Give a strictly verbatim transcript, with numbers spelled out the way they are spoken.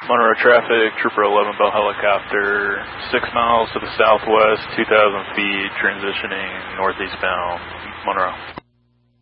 Monroe traffic, Trooper eleven Bell helicopter, six miles to the southwest, two thousand feet, transitioning northeastbound, Monroe.